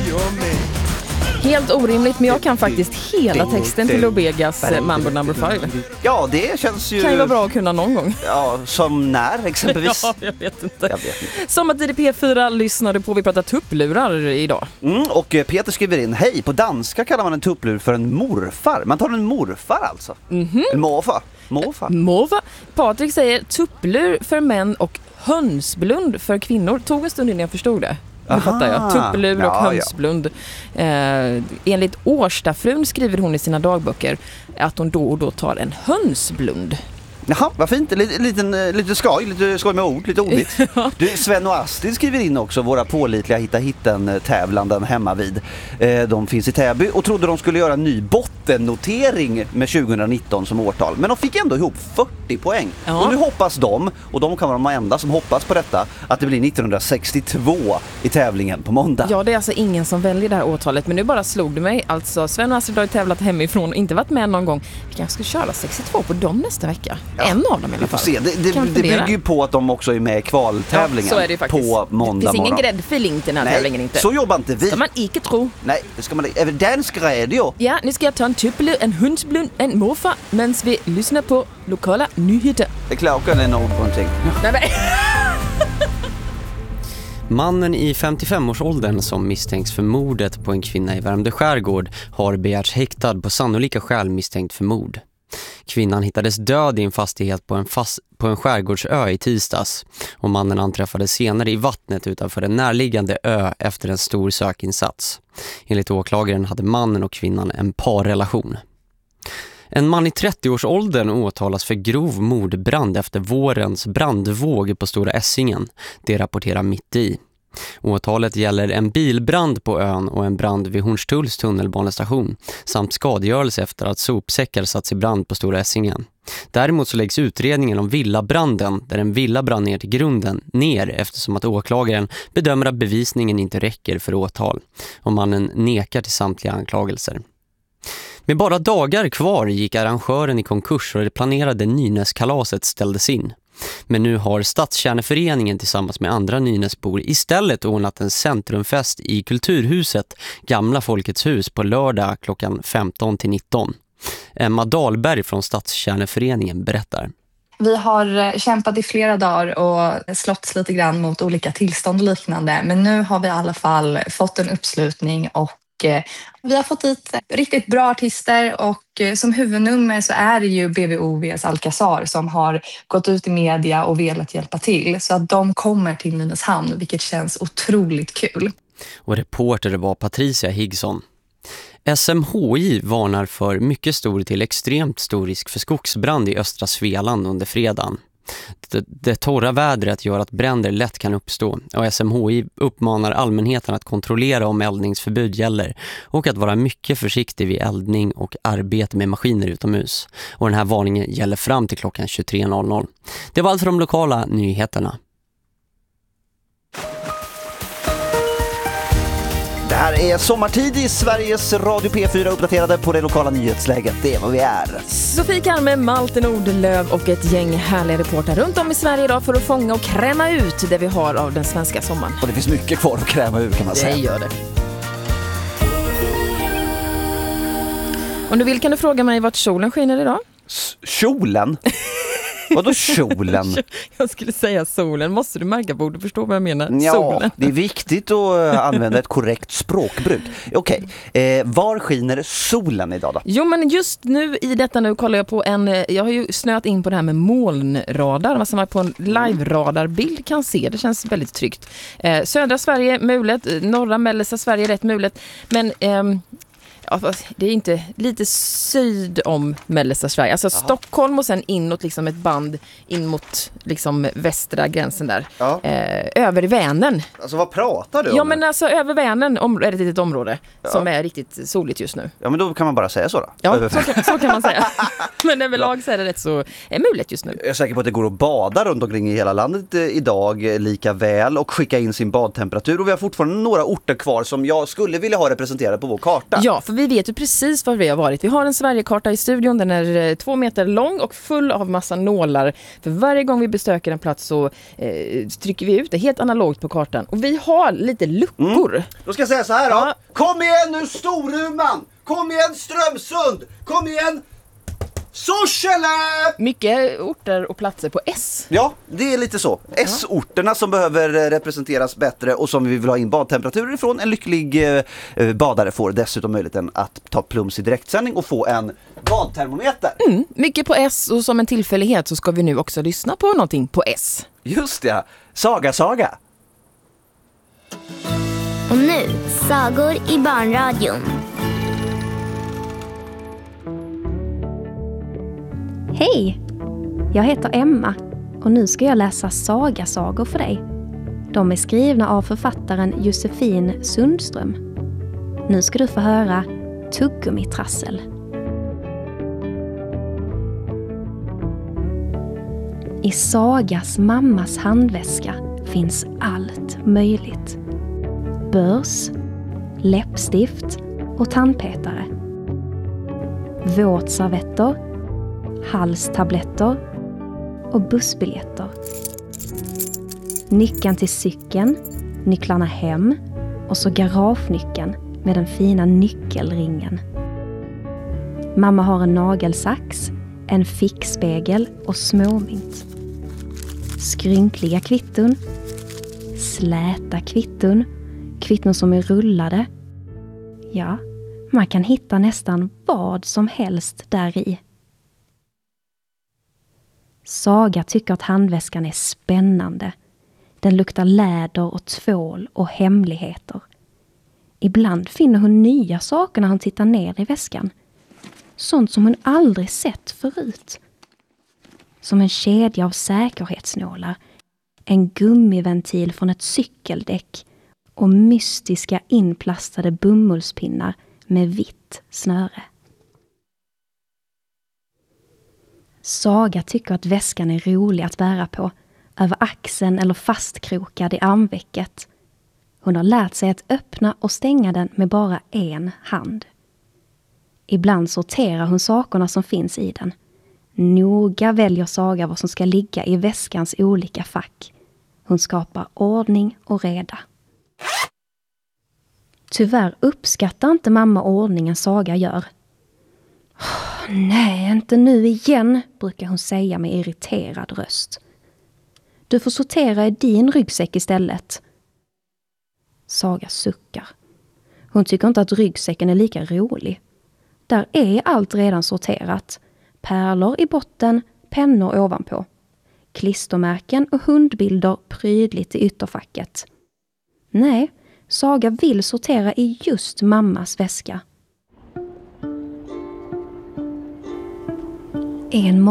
Helt orimligt, men jag kan faktiskt hela texten till Lobegas Mambo No. 5. Ja, det känns ju... Kan ju vara bra att kunna någon gång. Ja, som när exempelvis. Ja, jag vet inte. Sommartid i P4 lyssnade på, vi pratar tupplurar idag. Och Peter skriver in, hej, på danska kallar man en tupplur för en morfar. Man tar en morfar alltså. En morfar. Patrik säger tupplur för män och hönsblund för kvinnor. Tog en stund innan jag förstod det. Nu fattar jag. Tupplur och hönsblund. Enligt Årstafrun skriver hon i sina dagböcker att hon då och då tar en hönsblund. Jaha, vad fint. Lite skoj med ord, lite ordvits. Du, Sven och Astrid skriver in också, våra pålitliga hitta-hitten-tävlanden hemma vid. De finns i Täby och trodde de skulle göra en ny bottennotering med 2019 som årtal. Men de fick ändå ihop 40 poäng. Ja. Och nu hoppas de, och de kan vara de enda som hoppas på detta, att det blir 1962 i tävlingen på måndag. Ja, det är alltså ingen som väljer det här årtalet, men nu bara slog det mig. Alltså, Sven och Astrid har tävlat hemifrån och inte varit med någon gång. Vi kanske ska köra 62 på dem nästa vecka. Ja. En av dem i alla fall. Det bygger ju på att de också är med i kvaltävlingen på måndag morgon. Det finns ingen gräddfiling till den här tävlingen inte. Så jobbar inte vi. Ska man inte tro. Nej, det ska man inte. Även dansk radio. Ja, nu ska jag ta en tupplur, en hundsblund, en morfar, medan vi lyssnar på lokala nyheter. Det klockan är någonting. Nej. Mannen i 55-årsåldern som misstänks för mordet på en kvinna i Värmdö skärgård har begärts häktad på sannolika skäl misstänkt för mord. Kvinnan hittades död i en fastighet på en skärgårdsö i tisdags och mannen anträffades senare i vattnet utanför en närliggande ö efter en stor sökinsats. Enligt åklagaren hade mannen och kvinnan en parrelation. En man i 30-årsåldern åtalas för grov mordbrand efter vårens brandvåg på Stora Essingen. Det rapporterar Mitt i. Åtalet gäller en bilbrand på ön och en brand vid Hornstulls tunnelbanestation samt skadegörelse efter att sopsäckar satts i brand på Stora Essingen. Däremot så läggs utredningen om villabranden, där en villa brann ner till grunden, ner eftersom att åklagaren bedömer att bevisningen inte räcker för åtal och mannen nekar till samtliga anklagelser. Med bara dagar kvar gick arrangören i konkurs och det planerade Nynäskalaset ställdes in. Men nu har Stadskärneföreningen tillsammans med andra Nynäsbor istället ordnat en centrumfest i Kulturhuset, Gamla Folkets hus, på lördag klockan 15-19. Emma Dahlberg från Stadskärneföreningen berättar. Vi har kämpat i flera dagar och slått lite grann mot olika tillstånd och liknande. Men nu har vi i alla fall fått en uppslutning och vi har fått hit riktigt bra artister och som huvudnummer så är det ju BVOVs Alcazar som har gått ut i media och velat hjälpa till. Så att de kommer till Nynäshamn, vilket känns otroligt kul. Och reporter var Patricia Higson. SMHI varnar för mycket stor till extremt stor risk för skogsbrand i östra Svealand under fredagen. Det torra vädret gör att bränder lätt kan uppstå och SMHI uppmanar allmänheten att kontrollera om eldningsförbud gäller och att vara mycket försiktig vid eldning och arbete med maskiner utomhus. Och den här varningen gäller fram till klockan 23.00. Det var allt för de lokala nyheterna. Det här är sommartid i Sveriges Radio P4 uppdaterade på det lokala nyhetsläget. Det är vad vi är. Sofie Kalme, Malte Nordlöv och ett gäng härliga reporter runt om i Sverige idag för att fånga och kräma ut det vi har av den svenska sommaren. Och det finns mycket kvar att kräma ut kan man säga. Det gör det. Om du vill kan du fråga mig vart solen skiner idag. Kjolen? Vadå kjolen? Jag skulle säga solen. Måste du märka på du förstår vad jag menar? Ja, solen. Det är viktigt att använda ett korrekt språkbruk. Okej, var skiner solen idag då? Jo, men just nu i detta nu kollar jag på jag har ju snöat in på det här med molnradar. Vad som man på en live-radarbild kan se. Det känns väldigt tryggt. Södra Sverige mulet, norra mellersta Sverige rätt mulet. Men det är inte lite syd om mellersta Sverige. Alltså Stockholm och sen inåt liksom ett band in mot liksom västra gränsen där. Ja. Över Vänern. Alltså vad pratar du om? Ja, men alltså över Vänern är det ett område som är riktigt soligt just nu. Ja, men då kan man bara säga så då. Ja, så kan man säga. Men överlag så är det rätt så muligt just nu. Jag är säker på att det går att bada runt omkring i hela landet idag lika väl och skicka in sin badtemperatur. Och vi har fortfarande några orter kvar som jag skulle vilja ha representerade på vår karta. Ja, för vi vet ju precis var vi har varit. Vi har en Sverigekarta i studion. Den är 2 meter lång och full av massa nålar. För varje gång vi besöker en plats så trycker vi ut det helt analogt på kartan. Och vi har lite luckor. Då ska jag säga så här då. Ja. Kom igen nu Storuman! Kom igen Strömsund! Kom igen Sorsele! Mycket orter och platser på S. Ja, det är lite så. S-orterna som behöver representeras bättre och som vi vill ha in badtemperaturer ifrån. En lycklig badare får dessutom möjligheten att ta plums i direktsändning och få en badtermometer. Mycket på S, och som en tillfällighet så ska vi nu också lyssna på någonting på S. Just det, Saga. Och nu, sagor i barnradion. Hej! Jag heter Emma och nu ska jag läsa sagasagor för dig. De är skrivna av författaren Josefin Sundström. Nu ska du få höra Tuggummitrassel. I Sagas mammas handväska finns allt möjligt. Börs, läppstift och tandpetare. Våtservetter, halstabletter och bussbiljetter. Nyckeln till cykeln, nycklarna hem och så garagenyckeln med den fina nyckelringen. Mamma har en nagelsax, en fickspegel och småmynt. Skrynkliga kvitton, släta kvitton, kvitton som är rullade. Ja, man kan hitta nästan vad som helst där i. Saga tycker att handväskan är spännande. Den luktar läder och tvål och hemligheter. Ibland finner hon nya saker när hon tittar ner i väskan. Sånt som hon aldrig sett förut. Som en kedja av säkerhetsnålar, en gummiventil från ett cykeldäck och mystiska inplastade bomullspinnar med vitt snöre. Saga tycker att väskan är rolig att bära på, över axeln eller fastkrokad i armvecket. Hon har lärt sig att öppna och stänga den med bara en hand. Ibland sorterar hon sakerna som finns i den. Noga väljer Saga vad som ska ligga i väskans olika fack. Hon skapar ordning och reda. Tyvärr uppskattar inte mamma ordningen Saga gör. Nej, inte nu igen, brukar hon säga med irriterad röst. Du får sortera i din ryggsäck istället. Saga suckar. Hon tycker inte att ryggsäcken är lika rolig. Där är allt redan sorterat. Pärlor i botten, pennor ovanpå. Klistermärken och hundbilder prydligt i ytterfacket. Nej, Saga vill sortera i just mammas väska. En